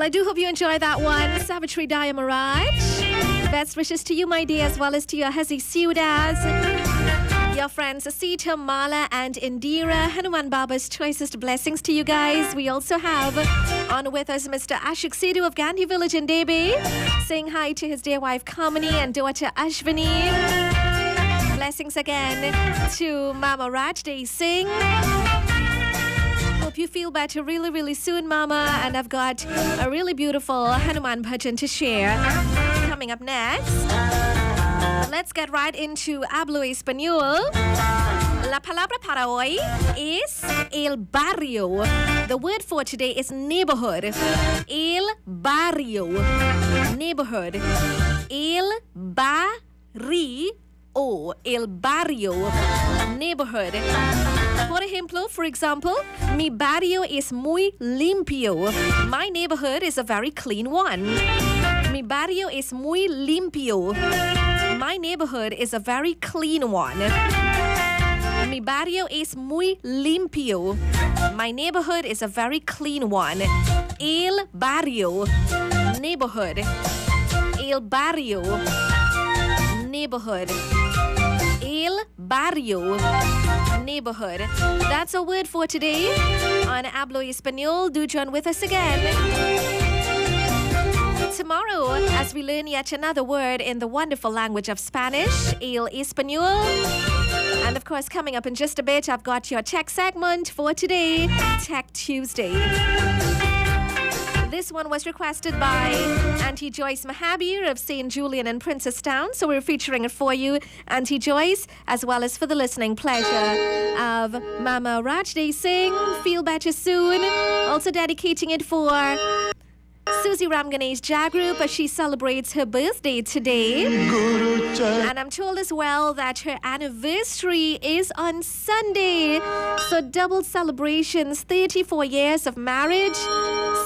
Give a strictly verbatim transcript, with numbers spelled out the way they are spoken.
I do hope you enjoy that one. Savitri Daya Mirage. Best wishes to you, my dear, as well as to your Hazi Siudas, your friends Asita, Mala, and Indira. Hanuman Baba's choicest blessings to you guys. We also have on with us Mister Ashik Sidhu of Gandhi Village in Debe, saying hi to his dear wife Kamini and daughter Ashwini. Blessings again to Mama Rajday Singh. Hope you feel better really, really soon, Mama. And I've got a really beautiful Hanuman bhajan to share coming up next. Let's get right into Hablo Español. La palabra para hoy es el barrio. The word for today is neighborhood. El barrio. Neighborhood. El barrio. El barrio. Neighborhood. Por ejemplo, for example, mi barrio es muy limpio. My neighborhood is a very clean one. Mi barrio es muy limpio. My neighborhood is a very clean one. Mi barrio es muy limpio. My neighborhood is a very clean one. El barrio. Neighborhood. El barrio. Neighborhood. El barrio. Neighborhood. That's a word for today on Hablo Español. Do join with us again tomorrow as we learn yet another word in the wonderful language of Spanish, El Español. And of course, coming up in just a bit, I've got your tech segment for today, Tech Tuesday. This one was requested by Auntie Joyce Mahabir of Saint Julian in Princestown, so we're featuring it for you, Auntie Joyce, as well as for the listening pleasure of Mama Rajday Singh. Feel better soon. Also dedicating it for Susie Ramganesh Jagrup as she celebrates her birthday today. And I'm told as well that her anniversary is on Sunday. So double celebrations, thirty-four years of marriage,